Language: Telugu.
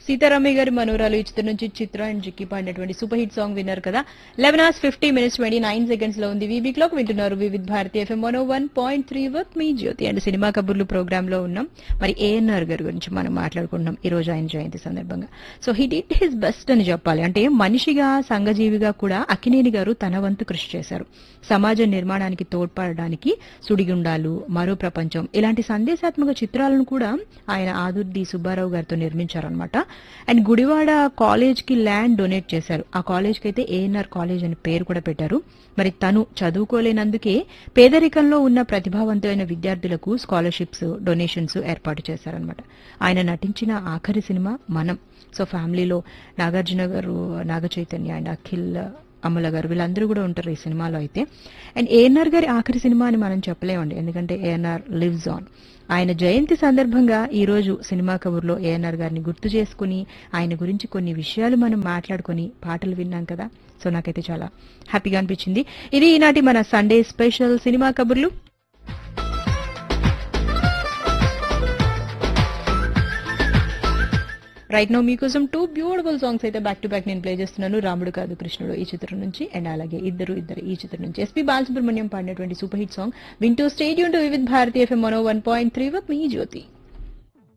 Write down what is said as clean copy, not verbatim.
సీతారామయ్య గారి మనోరాలు ఈ చిత్రం నుంచి చిత్ర అండ్ జిక్కి పాడినటువంటి సూపర్ హిట్ సాంగ్ విన్నారు కదా. 11:50 లో ఉంది వీబీ క్లాక్. వింటున్నారు Vividh Bharati FM 101.3 work me Jyothi and cinema కబుర్లు ప్రోగ్రామ్ లో ఉన్నాం. మరి ఏఎన్ఆర్ గారి గురించి మనం మాట్లాడుకుంటున్నాం ఈ రోజు ఆయన జయంతి సందర్భంగా. So he did his best అని చెప్పాలి. అంటే మనిషిగా సంఘజీవిగా కూడా అక్కినేని గారు తన వంతు కృషి చేశారు. సమాజ నిర్మాణానికి తోడ్పడడానికి సుడిగుండాలు, మరో ప్రపంచం ఇలాంటి సందేశాత్మక చిత్రాలను కూడా ఆయన ఆదుర్ది సుబ్బారావు గారితో నిర్మించారనమాట. అండ్ గుడివాడ కాలేజ్ కి ల్యాండ్ డొనేట్ చేశారు. ఆ కాలేజ్ కి అయితే ఏఎన్ఆర్ కాలేజ్ అని పేరు కూడా పెట్టారు. మరి తను చదువుకోలేనందుకే పేదరికంలో ఉన్న ప్రతిభావంతులైన విద్యార్థులకు స్కాలర్షిప్స్, డొనేషన్స్ ఏర్పాటు చేశారనమాట. ఆయన నటించిన ఆఖరి సినిమా మనం. సో ఫ్యామిలీలో నాగార్జున గారు, నాగ చైతన్య అండ్ అఖిల్, అమల గారు వీళ్ళందరూ కూడా ఉంటారు ఈ సినిమాలో అయితే. అండ్ ఏఎన్ఆర్ గారి ఆఖరి సినిమా అని మనం చెప్పలేమండి, ఎందుకంటే ఏఎన్ఆర్ లివ్స్ ఆన్. ఆయన జయంతి సందర్భంగా ఈ రోజు సినిమా కబుర్లో ఏఎన్ఆర్ గారిని గుర్తు చేసుకుని ఆయన గురించి కొన్ని విషయాలు మనం మాట్లాడుకుని పాటలు విన్నాం కదా. సో నాకైతే చాలా హ్యాపీగా అనిపించింది. ఇది ఈనాటి మన సండే స్పెషల్ సినిమా కబుర్లు. రైట్ నౌ మీకోసం 2 బ్యూటిఫుల్ సాంగ్స్ అయితే బ్యాక్ టు బ్యాక్ నేను ప్లే చేస్తున్నాను. రాముడు కాదు కృష్ణుడు ఈ చిత్రం నుంచి అండ్ అలాగే ఇద్దరు ఈ చిత్రం నుంచి ఎస్పీ బాలసుబ్రహ్మణ్యం పాడినటువంటి సూపర్ హిట్ సాంగ్ వింటూ stadium to Vividh Bharati FM 101.3 me Jyothi.